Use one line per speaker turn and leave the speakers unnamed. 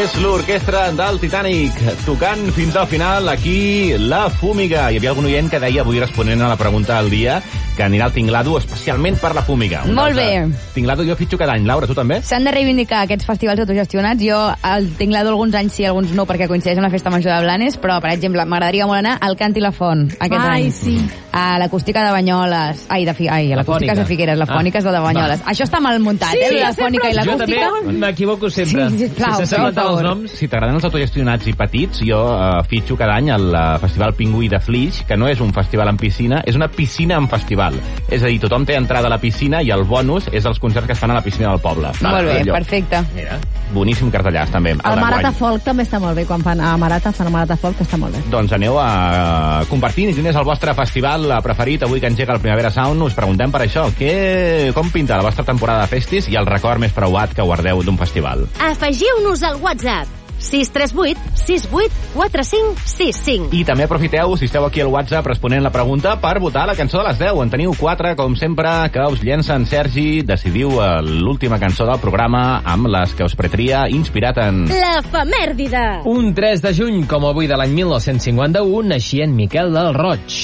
És l'orquestra del Titanic, tocant fins al final aquí La Fúmiga. Hi havia algun oient que deia, avui responent a la pregunta del dia, que anirà al Tinglado especialment per La Fúmiga.
Molt bé.
Tinglado jo fitxo cada any. Laura, tu també?
S'han de reivindicar aquests festivals autogestionats. Jo el Tinglado alguns anys sí, alguns no, perquè coincideix amb la Festa Major de Blanes, però, per exemple, m'agradaria molt anar al Cant i la Font aquest any.
Sí.
A l'Acústica de Banyoles. A l'Acústica de Figueres, la Fònica és la de Banyoles. Això està mal muntat, la Fònica i l'Acústica.
Jo també m'equivoco sempre.
Sí, sisplau, per favor.
Si t'agraden els autogestionats i petits, jo fitxo cada any al Festival Pingüí de Flix, que no és un festival en piscina, és una piscina en festival. És a dir, tothom té entrada a la piscina i el bonus és els concerts que es fan a la piscina del poble.
Molt bé, perfecte.
Mira, boníssim cartellàs, també.
El Marata Folk també està molt bé, quan fan a Marata, fan a Marata Folk, que està molt bé.
Doncs aneu a compartint i quin és el vostre festival preferit. Avui que engega el Primavera Sound us preguntem per això. Com pinta la vostra temporada de festis i el record més preuat que guardeu d'un festival?
Afegiu-nos al WhatsApp 638 68 45 65.
I també aprofiteu, si esteu aquí al WhatsApp responent la pregunta, per votar la cançó de les 10. En teniu 4, com sempre, que us llencen. Sergi, decidiu l'última cançó del programa amb les que us pretria, inspirat en...
L'efemèride.
Un 3 de juny, com avui de l'any 1951, naixia en Miquel del Roig.